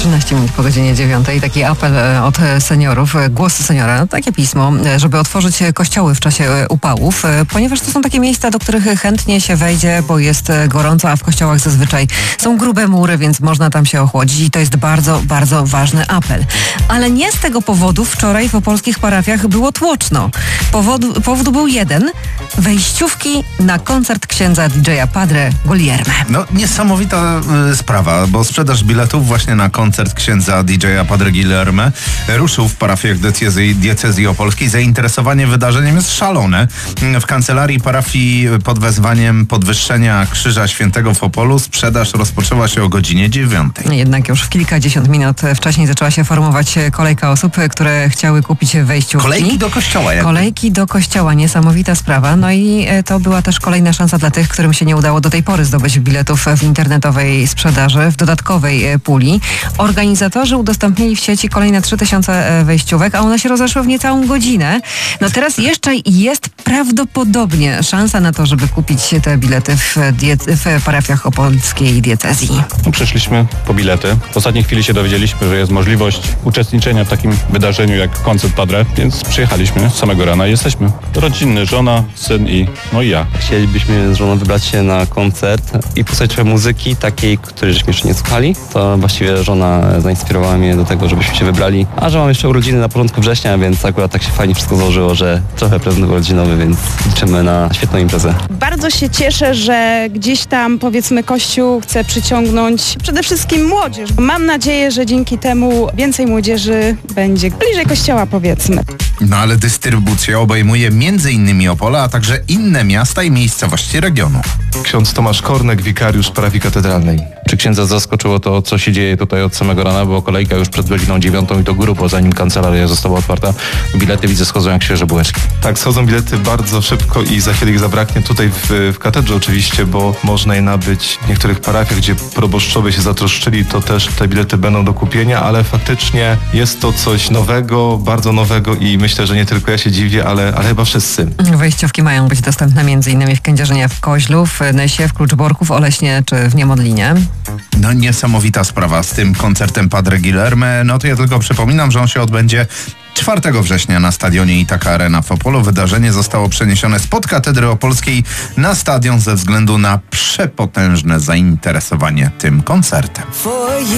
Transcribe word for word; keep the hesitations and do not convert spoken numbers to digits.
trzynaście minut po godzinie dziewiątej. Taki apel od seniorów, głos seniora, takie pismo, żeby otworzyć kościoły w czasie upałów, ponieważ to są takie miejsca, do których chętnie się wejdzie, bo jest gorąco, a w kościołach zazwyczaj są grube mury, więc można tam się ochłodzić i to jest bardzo, bardzo ważny apel. Ale nie z tego powodu wczoraj w opolskich parafiach było tłoczno. Powód, powód był jeden. Wejściówki na koncert księdza D J a Padre Guillerme. No niesamowita y, sprawa, bo sprzedaż biletów właśnie na koncert księdza D J a Padre Guillerme ruszył w parafiach diecezji, diecezji opolskiej. Zainteresowanie wydarzeniem jest szalone. W kancelarii parafii pod wezwaniem podwyższenia Krzyża Świętego w Opolu sprzedaż rozpoczęła się o godzinie dziewiątej. Jednak już w kilkadziesiąt minut wcześniej zaczęła się formować kolejka osób, które chciały kupić wejściówki. Kolejki do kościoła. Jakby. Kolejki do kościoła, niesamowita sprawa. No i to była też kolejna szansa dla tych, którym się nie udało do tej pory zdobyć biletów w internetowej sprzedaży, w dodatkowej puli. Organizatorzy udostępnili w sieci kolejne trzy tysiące wejściówek, a one się rozeszły w niecałą godzinę. No teraz jeszcze jest prawdopodobnie szansa na to, żeby kupić te bilety w, die- w parafiach opolskiej diecezji. No, przyszliśmy po bilety. W ostatniej chwili się dowiedzieliśmy, że jest możliwość uczestniczenia w takim wydarzeniu jak koncert Padre, więc przyjechaliśmy z samego rana i jesteśmy. Rodzinny, żona, syn i no i ja. Chcielibyśmy z żoną wybrać się na koncert i posłuchać trochę muzyki takiej, której żeśmy jeszcze nie słuchali. To właściwie żona zainspirowała mnie do tego, żebyśmy się wybrali. A że mam jeszcze urodziny na początku września, więc akurat tak się fajnie wszystko złożyło, że trochę prezent urodzinowy, więc liczymy na świetną imprezę. Bardzo się cieszę, że gdzieś tam powiedzmy Kościół chce przyciągnąć przede wszystkim młodzież. Mam nadzieję, że dzięki temu więcej młodzieży będzie bliżej Kościoła, powiedzmy. No ale dystrybucja obejmuje między innymi Opole, a także inne miasta i miejscowości regionu. Ksiądz Tomasz Kornek, wikariusz parafii katedralnej. Czy księdza zaskoczyło to, co się dzieje tutaj od samego rana? Była kolejka już przed godziną dziewiątą i to grubo, zanim kancelaria została otwarta. Bilety widzę schodzą jak świeże bułeczki. Tak, schodzą bilety bardzo szybko i za chwilę ich zabraknie. Tutaj w, w katedrze oczywiście, bo można je nabyć w niektórych parafiach, gdzie proboszczowie się zatroszczyli, to też te bilety będą do kupienia, ale faktycznie jest to coś nowego, bardzo nowego i myślę, że nie tylko ja się dziwię, ale, ale chyba wszyscy. Wejściówki mają być dostępne między innymi w Kędzierzynie, w Koźlu, w Nysie, w Kluczborku, w Oleśnie czy w Niemodlinie. No niesamowita sprawa z tym koncertem Padre Guillerme. No to ja tylko przypominam, że on się odbędzie czwartego września na stadionie Itaka Arena w Opolu. Wydarzenie zostało przeniesione spod katedry opolskiej na stadion ze względu na przepotężne zainteresowanie tym koncertem.